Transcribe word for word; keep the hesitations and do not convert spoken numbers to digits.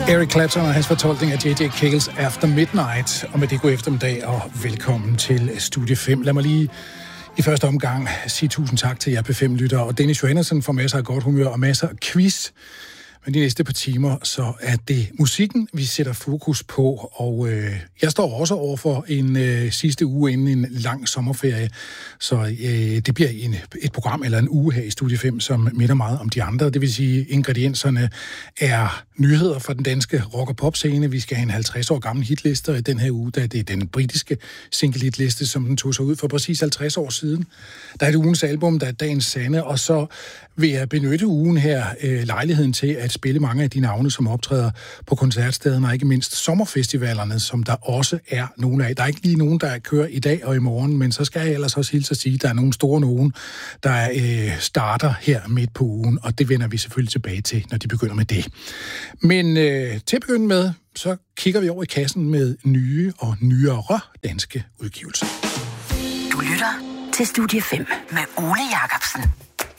Eric Clapton og hans fortolkning af J J Cales After Midnight. Og med det god eftermiddag og velkommen til Studie fem. Lad mig lige i første omgang sige tusind tak til jer P fem-lyttere. Og Dennis Johannesson får masser af godt humør og masser af quiz. Men de næste par timer, så er det musikken, vi sætter fokus på. Og øh, jeg står også over for en øh, sidste uge inden en lang sommerferie. Så øh, det bliver en, et program eller en uge her i Studie fem, som minder meget om de andre. Det vil sige, ingredienserne er nyheder fra den danske rock- og popscene. Vi skal have en halvtreds år gammel hitliste i den her uge, da det er den britiske single-hitliste, som den tog sig ud for præcis halvtreds år siden. Der er et ugens album, der er dagens sande, og så vil jeg benytte ugen her øh, lejligheden til at spille mange af de navne, som optræder på koncertstederne, og ikke mindst sommerfestivalerne, som der også er nogle af. Der er ikke lige nogen, der kører i dag og i morgen, men så skal jeg ellers også hilse at sige, at der er nogle store nogen, der øh, starter her midt på ugen, og det vender vi selvfølgelig tilbage til, når de begynder med det. Men øh, til at begynde med, så kigger vi over i kassen med nye og nyere danske udgivelser. Du lytter til Studie fem med Ole Jacobsen.